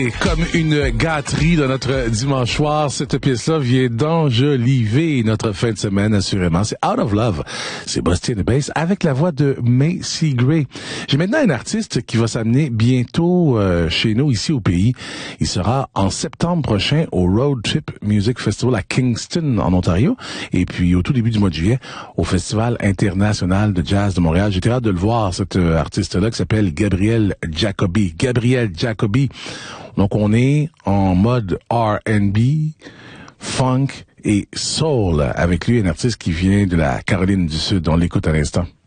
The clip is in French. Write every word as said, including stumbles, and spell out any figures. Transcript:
Et comme une gâterie de notre dimanche soir, cette pièce-là vient d'enjoliver notre fin de semaine, assurément. C'est Out of Love. C'est Busty and the Bass avec la voix de Macy Gray. J'ai maintenant un artiste qui va s'amener bientôt euh, chez nous, ici au pays. Il sera en septembre prochain au Road Trip Music Festival à Kingston, en Ontario. Et puis, au tout début du mois de juillet, au Festival international de jazz de Montréal. J'ai hâte de le voir, cet euh, artiste-là qui s'appelle Gabriel Jacobi. Gabriel Jacobi. Donc, on est en mode R and B, funk et soul avec lui, un artiste qui vient de la Caroline du Sud. On l'écoute à l'instant.